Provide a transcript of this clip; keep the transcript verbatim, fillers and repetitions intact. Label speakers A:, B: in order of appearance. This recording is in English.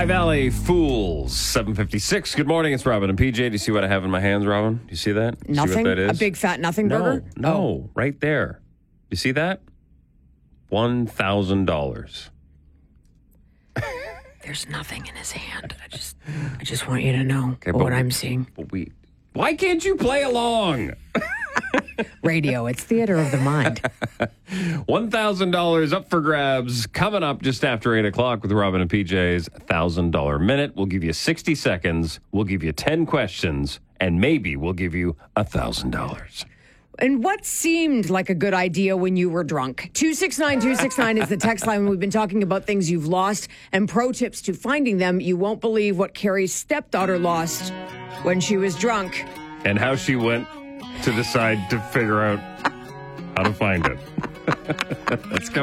A: High Valley Fools, seven fifty-six. Good morning, it's Robin and P J. Do you see what I have in my hands, Robin? Do you see that? Do you
B: Nothing?
A: See what that is?
B: A big fat nothing
A: no,
B: burger?
A: No,
B: Oh.
A: right there. You see that? one thousand dollars.
B: There's nothing in his hand. I just I just want you to know
A: Okay,
B: what
A: but
B: I'm seeing.
A: But we, why can't you play along?
B: Radio, it's theater of the mind.
A: one thousand dollars up for grabs coming up just after eight o'clock with Robin and P J's one thousand dollars Minute. We'll give you sixty seconds. We'll give you ten questions. And maybe we'll give you one thousand dollars.
B: And what seemed like a good idea when you were drunk? two six nine two six nine is the text line. We've been talking about things you've lost and pro tips to finding them. You won't believe what Carrie's stepdaughter lost when she was drunk.
A: And how she went to decide to figure out how to find it. That's coming.